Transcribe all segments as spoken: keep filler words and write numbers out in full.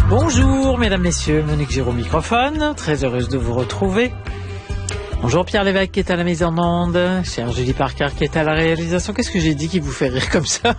Bonjour mesdames, messieurs, Monique Giraud au microphone, très heureuse de vous retrouver. Bonjour Pierre Lévesque qui est à la mise en onde, chère Julie Parker qui est à la réalisation. Qu'est-ce que j'ai dit qui vous fait rire comme ça?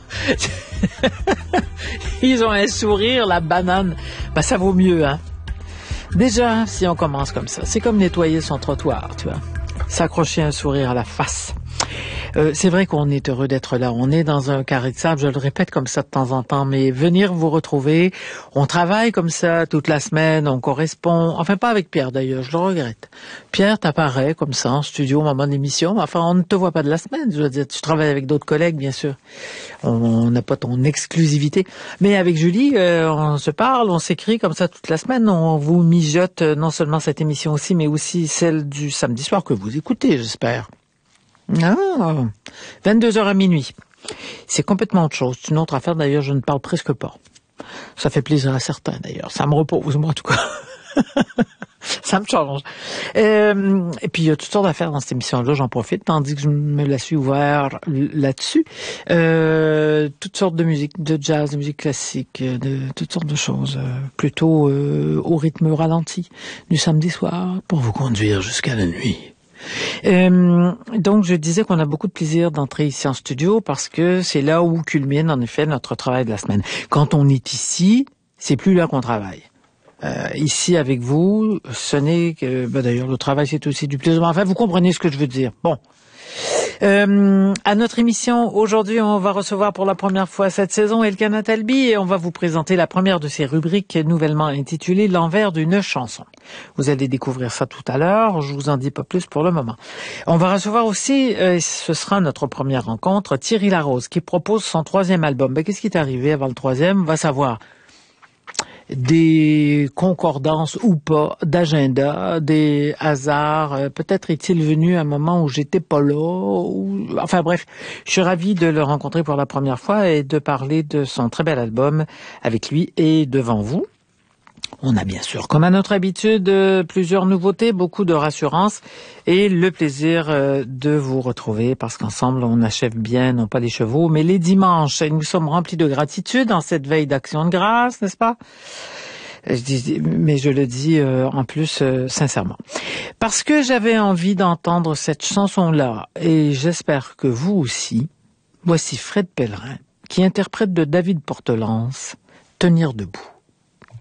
Ils ont un sourire, la banane. Ben, ça vaut mieux, hein. Déjà, si on commence comme ça, c'est comme nettoyer son trottoir, tu vois. S'accrocher un sourire à la face. Euh, c'est vrai qu'on est heureux d'être là. On est dans un carré de sable, je le répète comme ça de temps en temps, mais venir vous retrouver, on travaille comme ça toute la semaine, on correspond, enfin pas avec Pierre d'ailleurs, je le regrette. Pierre, t'apparaît comme ça en studio au moment de l'émission, mais enfin on ne te voit pas de la semaine, je veux dire, tu travailles avec d'autres collègues bien sûr. On n'a pas ton exclusivité, mais avec Julie, euh, on se parle, on s'écrit comme ça toute la semaine, on vous mijote euh, non seulement cette émission aussi, mais aussi celle du samedi soir que vous écoutez, j'espère. Ah, vingt-deux heures à minuit. C'est complètement autre chose. C'est une autre affaire, d'ailleurs, je ne parle presque pas. Ça fait plaisir à certains, d'ailleurs. Ça me repose, moi, en tout cas. Ça me change. Euh, et puis, il y a toutes sortes d'affaires dans cette émission-là. J'en profite, tandis que je me la suis ouvert là-dessus. Euh, toutes sortes de musique, de jazz, de musique classique, de toutes sortes de choses. Euh, plutôt euh, au rythme ralenti du samedi soir pour vous conduire jusqu'à la nuit. Euh, donc, je disais qu'on a beaucoup de plaisir d'entrer ici en studio parce que c'est là où culmine, en effet, notre travail de la semaine. Quand on est ici, c'est plus là qu'on travaille. Euh, ici, avec vous, ce n'est que... Ben d'ailleurs, le travail, c'est aussi du plaisir. Enfin, vous comprenez ce que je veux dire. Bon. Euh, à notre émission, aujourd'hui, on va recevoir pour la première fois cette saison Elkana Talbi et on va vous présenter la première de ses rubriques nouvellement intitulée L'envers d'une chanson. Vous allez découvrir ça tout à l'heure, je vous en dis pas plus pour le moment. On va recevoir aussi, euh, ce sera notre première rencontre, Thierry Larose qui propose son troisième album. Ben, qu'est-ce qui est arrivé avant le troisième? On va savoir. Des concordances ou pas d'agenda, des hasards. Euh, peut-être est-il venu à un moment où j'étais pas là. Ou... Enfin bref, je suis ravie de le rencontrer pour la première fois et de parler de son très bel album avec lui et devant vous. On a bien sûr, comme à notre habitude, plusieurs nouveautés, beaucoup de rassurance et le plaisir de vous retrouver parce qu'ensemble, on achève bien, non pas les chevaux, mais les dimanches. Et nous sommes remplis de gratitude en cette veille d'Action de grâce, n'est-ce pas? Je dis, mais je le dis euh, en plus euh, sincèrement. Parce que j'avais envie d'entendre cette chanson-là et j'espère que vous aussi. Voici Fred Pellerin qui interprète de David Portelance, Tenir debout.